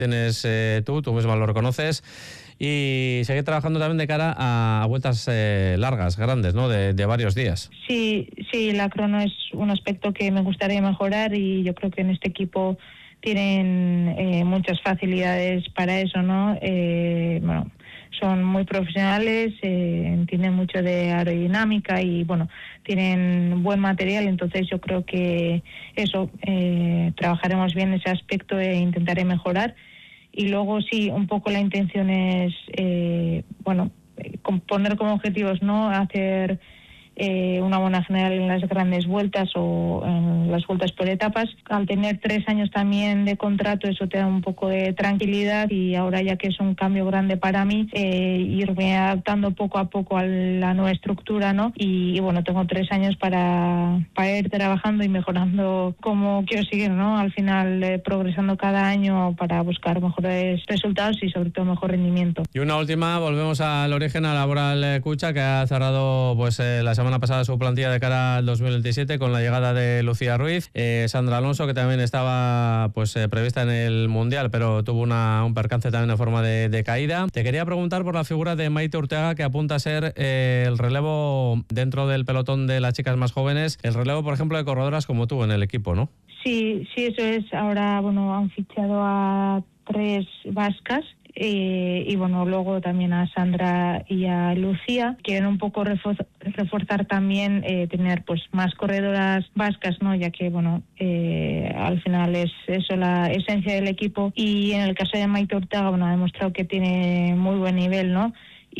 tienes tú misma lo reconoces, y seguir trabajando también de cara a vueltas largas, grandes, ¿no? De varios días. Sí, la crono es un aspecto que me gustaría mejorar y yo creo que en este equipo tienen muchas facilidades para eso, ¿no? Bueno, son muy profesionales, entienden mucho de aerodinámica y, bueno, tienen buen material, entonces yo creo que eso, trabajaremos bien ese aspecto e intentaré mejorar. Y luego sí, un poco la intención es, poner como objetivos, ¿no? Hacer una buena general en las grandes vueltas o en las vueltas por etapas. Al tener 3 años también de contrato, eso te da un poco de tranquilidad y ahora ya que es un cambio grande para mí, irme adaptando poco a poco a la nueva estructura, ¿no? Y bueno, tengo 3 años para ir trabajando y mejorando como quiero seguir, ¿no? Al final progresando cada año para buscar mejores resultados y sobre todo mejor rendimiento. Y una última, volvemos al origen, a Laboral Cucha, que ha cerrado la semana pasada su plantilla de cara al 2027 con la llegada de Lucía Ruiz, Sandra Alonso, que también estaba prevista en el Mundial, pero tuvo un percance también en forma de caída. Te quería preguntar por la figura de Maite Urteaga, que apunta a ser el relevo dentro del pelotón de las chicas más jóvenes, el relevo, por ejemplo, de corredoras como tú en el equipo, ¿no? Sí, eso es. Ahora, han fichado a 3 vascas. Y bueno, luego también a Sandra y a Lucía. Quieren un poco reforzar también, tener pues más corredoras vascas, ¿no? Ya que al final es eso la esencia del equipo. Y en el caso de Maite Urteaga, ha demostrado que tiene muy buen nivel, ¿no?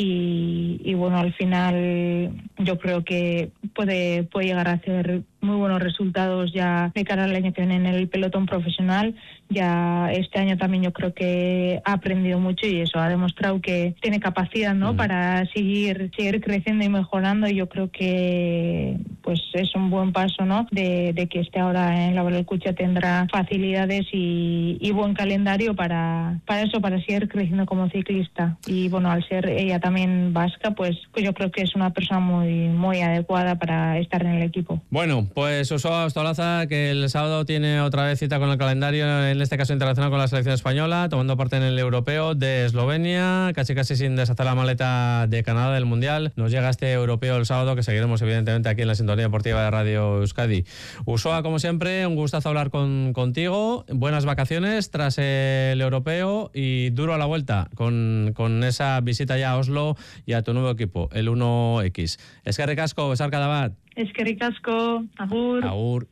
Y bueno, al final yo creo que puede llegar a hacer muy buenos resultados ya de cara al año que viene en el pelotón profesional. Ya este año también yo creo que ha aprendido mucho y eso ha demostrado que tiene capacidad, ¿no? Para seguir creciendo y mejorando, y yo creo que pues es un buen paso, ¿no? De que esté ahora en Laboral Cucha, tendrá facilidades y buen calendario para seguir creciendo como ciclista. Y bueno, al ser ella también vasca, pues yo creo que es una persona muy, muy adecuada para estar en el equipo. Bueno, pues Usoa Ostolaza, que el sábado tiene otra vez cita con el calendario, en este caso internacional, con la selección española, tomando parte en el europeo de Eslovenia, casi sin deshacer la maleta de Canadá del Mundial. Nos llega este europeo el sábado, que seguiremos evidentemente aquí en la sintonía deportiva de Radio Euskadi. Usoa, como siempre, un gustazo hablar contigo. Buenas vacaciones tras el europeo y duro a la vuelta con esa visita ya a Oslo y a tu nuevo equipo, el 1X. Eskerrik asko, besarka da bat. Eskerrik asko, agur. Agur.